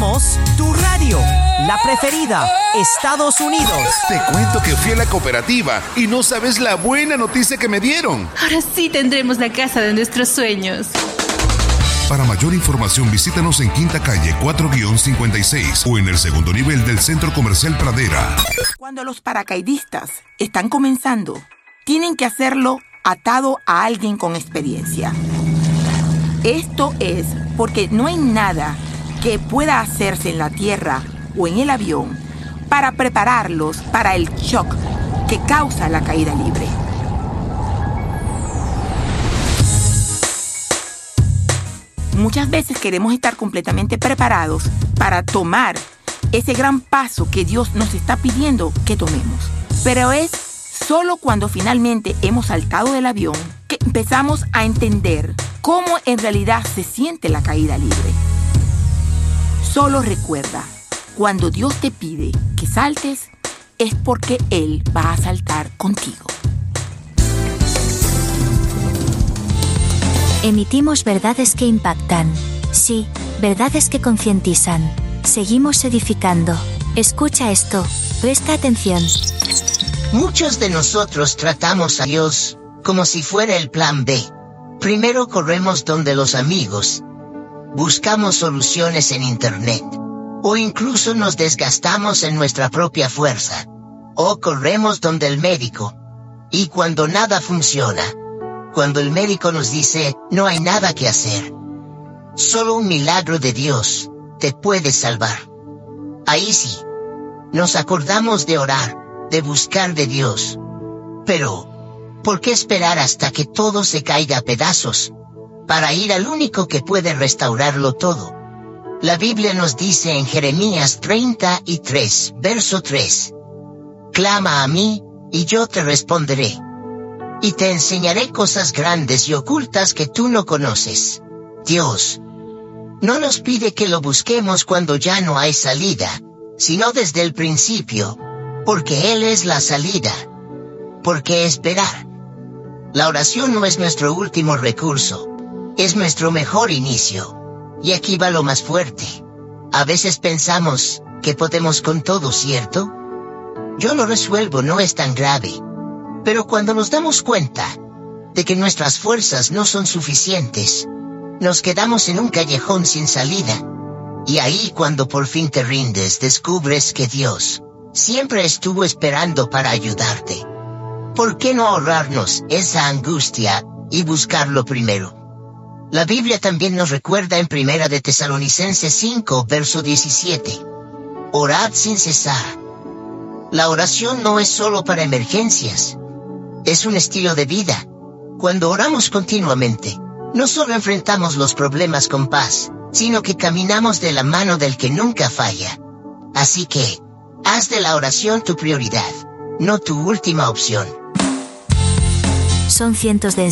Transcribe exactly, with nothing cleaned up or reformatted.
Somos tu radio, la preferida, Estados Unidos. Te cuento que fui a la cooperativa y no sabes la buena noticia que me dieron. Ahora sí tendremos la casa de nuestros sueños. Para mayor información, visítanos en Quinta Calle cuatro cincuenta y seis o en el segundo nivel del Centro Comercial Pradera. Cuando los paracaidistas están comenzando, tienen que hacerlo atado a alguien con experiencia. Esto es porque no hay nada que pueda hacerse en la tierra o en el avión para prepararlos para el shock que causa la caída libre. Muchas veces queremos estar completamente preparados para tomar ese gran paso que Dios nos está pidiendo que tomemos. Pero es solo cuando finalmente hemos saltado del avión que empezamos a entender cómo en realidad se siente la caída libre. Solo recuerda, cuando Dios te pide que saltes, es porque Él va a saltar contigo. Emitimos verdades que impactan. Sí, verdades que concientizan. Seguimos edificando. Escucha esto. Presta atención. Muchos de nosotros tratamos a Dios como si fuera el plan B. Primero corremos donde los amigos. Buscamos soluciones en internet. O incluso nos desgastamos en nuestra propia fuerza. O corremos donde el médico. Y cuando nada funciona, cuando el médico nos dice, no hay nada que hacer, solo un milagro de Dios te puede salvar. Ahí sí, nos acordamos de orar, de buscar de Dios. Pero, ¿por qué esperar hasta que todo se caiga a pedazos para ir al único que puede restaurarlo todo? La Biblia nos dice en Jeremías treinta y tres, verso tres, clama a mí, y yo te responderé. Y te enseñaré cosas grandes y ocultas que tú no conoces. Dios no nos pide que lo busquemos cuando ya no hay salida, sino desde el principio, porque Él es la salida. ¿Por qué esperar? La oración no es nuestro último recurso, es nuestro mejor inicio. Y aquí va lo más fuerte. A veces pensamos que podemos con todo, ¿cierto? Yo lo resuelvo, no es tan grave. Pero cuando nos damos cuenta de que nuestras fuerzas no son suficientes, nos quedamos en un callejón sin salida. Y ahí, cuando por fin te rindes, descubres que Dios siempre estuvo esperando para ayudarte. ¿Por qué no ahorrarnos esa angustia y buscarlo primero? La Biblia también nos recuerda en Primera de Tesalonicenses cinco, verso diecisiete. Orad sin cesar. La oración no es solo para emergencias. Es un estilo de vida. Cuando oramos continuamente, no solo enfrentamos los problemas con paz, sino que caminamos de la mano del que nunca falla. Así que, haz de la oración tu prioridad, no tu última opción. Son cientos de